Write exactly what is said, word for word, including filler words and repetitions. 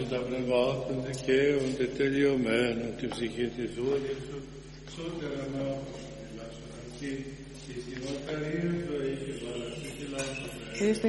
τα πνευμάτων δικαίων τελειωμένων, την ψυχή της δούλης σου, σώτερα με όπως μιλάς σου αρχή, και στην ορκαλία ζωή και παραστή τη λάθος.